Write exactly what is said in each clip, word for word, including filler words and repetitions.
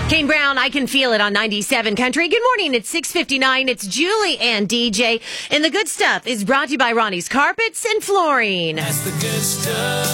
Kane Brown, I Can Feel It on ninety-seven Country. Good morning. It's six fifty-nine. It's Julie and D J. And the good stuff is brought to you by Ronnie's Carpets and Flooring. That's the good stuff.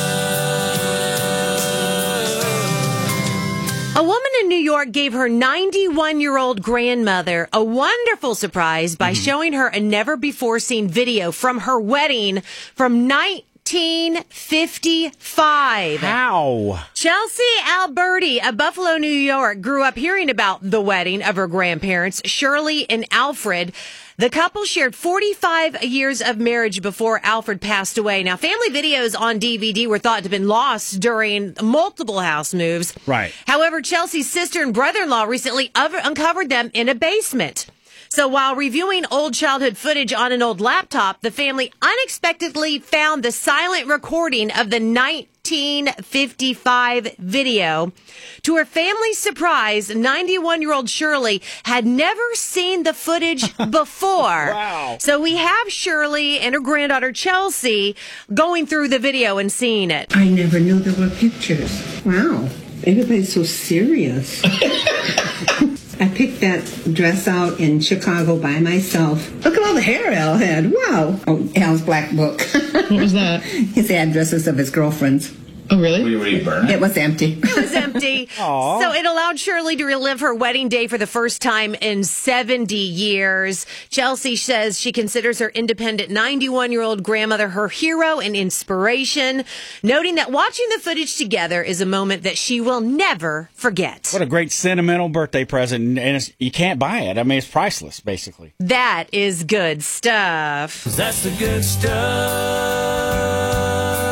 A woman in New York gave her ninety-one-year-old grandmother a wonderful surprise by mm-hmm. showing her a never-before-seen video from her wedding from nineteen fifty-five. How? Chelsea Alberti of Buffalo, New York, grew up hearing about the wedding of her grandparents, Shirley and Alfred. The couple shared forty-five years of marriage before Alfred passed away. Now, family videos on D V D were thought to have been lost during multiple house moves. Right. However, Chelsea's sister and brother-in-law recently uncovered them in a basement. So while reviewing old childhood footage on an old laptop, the family unexpectedly found the silent recording of the nineteen fifty-five video. To her family's surprise, ninety-one-year-old Shirley had never seen the footage before. Wow. So we have Shirley and her granddaughter Chelsea going through the video and seeing it. I never knew there were pictures. Wow. Everybody's so serious. I picked that dress out in Chicago by myself. Look at all the hair Al had. Wow. Oh, Al's black book. What was that? His addresses of his girlfriends. Oh, really? Were you burn it? It was empty. It was empty. Aww. So it allowed Shirley to relive her wedding day for the first time in seventy years. Chelsea says she considers her independent ninety-one-year-old grandmother her hero and inspiration, noting that watching the footage together is a moment that she will never forget. What a great sentimental birthday present, and it's, you can't buy it. I mean, it's priceless, basically. That is good stuff. That's the good stuff.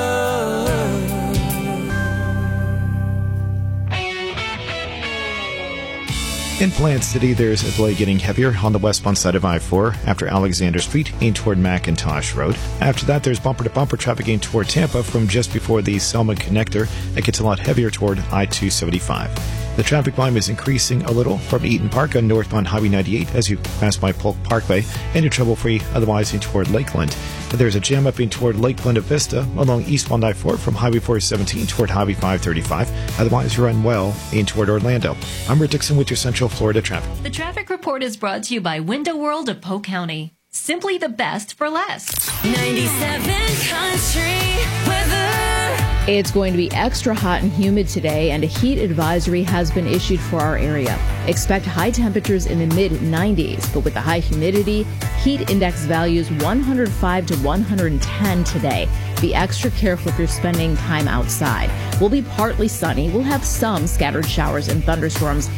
In Plant City, there's a delay getting heavier on the westbound side of I four after Alexander Street aimed toward McIntosh Road. After that, there's bumper-to-bumper traffic aimed toward Tampa from just before the Selma connector. It gets a lot heavier toward I two seventy-five. The traffic volume is increasing a little from Eaton Park on northbound Highway ninety-eight as you pass by Polk Parkway, and you're trouble-free otherwise in toward Lakeland. There's a jam up in toward Lake Buena Vista along eastbound I four from Highway four seventeen toward Highway five thirty-five. Otherwise, you run well in toward Orlando. I'm Rick Dixon with your Central Florida traffic. The traffic report is brought to you by Window World of Polk County. Simply the best for less. ninety-seven Country Weather. It's going to be extra hot and humid today, and a heat advisory has been issued for our area. Expect high temperatures in the mid nineties, but with the high humidity, heat index values one hundred five to one hundred ten today. Be extra careful if you're spending time outside. We'll be partly sunny. We'll have some scattered showers and thunderstorms